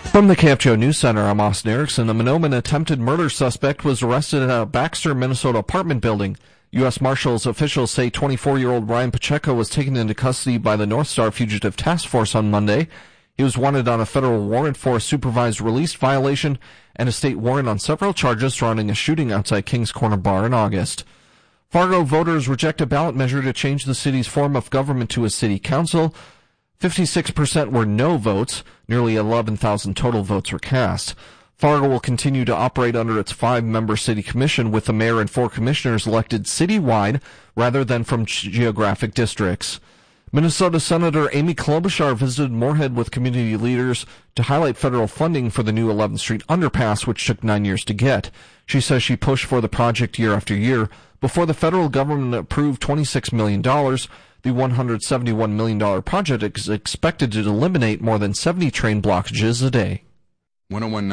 From the KFGO News Center, I'm Austin Erickson. A Mahnomen attempted murder suspect was arrested at a Baxter, Minnesota apartment building. U.S. Marshals officials say 24-year-old Ryan Pacheco was taken into custody by the North Star Fugitive Task Force on Monday. He was wanted on a federal warrant for a supervised release violation and a state warrant on several charges surrounding a shooting outside Kings Corner Bar in August. Fargo voters reject a ballot measure to change the city's form of government to a city council. 56% were no votes. Nearly 11,000 total votes were cast. Fargo will continue to operate under its 5-member city commission with the mayor and 4 commissioners elected citywide rather than from geographic districts. Minnesota Senator Amy Klobuchar visited Moorhead with community leaders to highlight federal funding for the new 11th Street underpass, which took 9 years to get. She says she pushed for the project year after year before the federal government approved $26 million. The $171 million project is expected to eliminate more than 70 train blockages a day. 101.